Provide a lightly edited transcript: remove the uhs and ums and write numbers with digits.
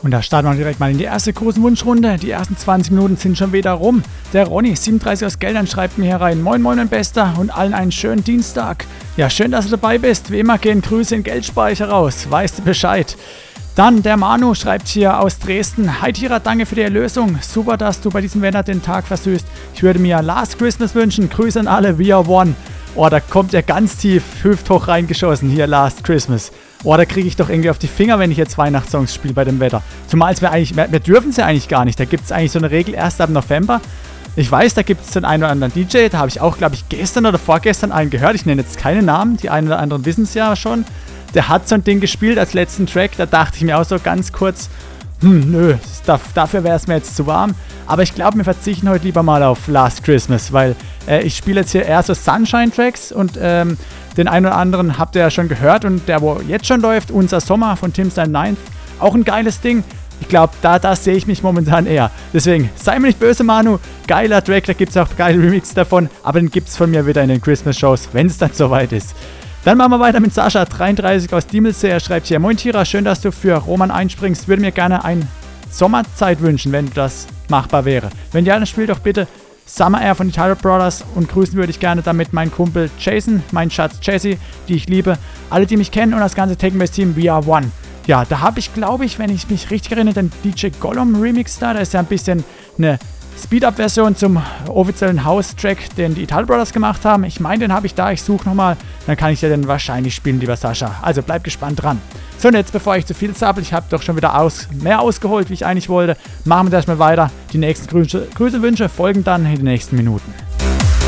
Und da starten wir direkt mal in die erste großen Wunschrunde. Die ersten 20 Minuten sind schon wieder rum. Der Ronny, 37 aus Geldern, schreibt mir hier rein. Moin moin mein Bester und allen einen schönen Dienstag. Ja, schön, dass du dabei bist. Wie immer gehen Grüße in den Geldspeicher raus. Weißt du Bescheid. Dann der Manu schreibt hier aus Dresden. Hi Tira, danke für die Erlösung. Super, dass du bei diesem Wetter den Tag versüßt. Ich würde mir Last Christmas wünschen. Grüße an alle, we are one. Oh, da kommt er ganz tief hüfthoch reingeschossen. Hier Last Christmas. Oh, da kriege ich doch irgendwie auf die Finger, wenn ich jetzt Weihnachtssongs spiele bei dem Wetter. Zumal wir dürfen es ja eigentlich gar nicht. Da gibt es eigentlich so eine Regel erst ab November. Ich weiß, da gibt es den einen oder anderen DJ. Da habe ich auch, glaube ich, gestern oder vorgestern einen gehört. Ich nenne jetzt keine Namen. Die einen oder anderen wissen es ja schon. Der hat so ein Ding gespielt als letzten Track. Da dachte ich mir auch so ganz kurz, nö, dafür wäre es mir jetzt zu warm. Aber ich glaube, wir verzichten heute lieber mal auf Last Christmas, weil ich spiele jetzt hier eher so Sunshine-Tracks und den einen oder anderen habt ihr ja schon gehört und der, wo jetzt schon läuft, Unser Sommer von Tim Stein 9, auch ein geiles Ding. Ich glaube, da sehe ich mich momentan eher. Deswegen, sei mir nicht böse, Manu, geiler Track, da gibt es auch geile Remixes davon, aber den gibt es von mir wieder in den Christmas-Shows, wenn es dann soweit ist. Dann machen wir weiter mit Sascha, 33 aus Diemelsee. Er schreibt hier, moin Tira, schön, dass du für Roman einspringst. Würde mir gerne eine Sommerzeit wünschen, wenn das machbar wäre. Wenn ja, dann spiel doch bitte Summer Air von die Tyler Brothers und grüßen würde ich gerne damit meinen Kumpel Jason, meinen Schatz Jesse, die ich liebe, alle, die mich kennen und das ganze Techno-Team We Are One. Ja, da habe ich, glaube ich, wenn ich mich richtig erinnere, den DJ Gollum Remix da. Da ist ja ein bisschen eine Speed-Up-Version zum offiziellen House-Track, den die Italo Brothers gemacht haben. Ich meine, den habe ich da. Ich suche nochmal. Dann kann ich ja den wahrscheinlich spielen, lieber Sascha. Also bleib gespannt dran. So, und jetzt, bevor ich zu viel zappel, ich habe doch schon wieder mehr ausgeholt, wie ich eigentlich wollte, machen wir erstmal weiter. Die nächsten Grüße-Wünsche folgen dann in den nächsten Minuten.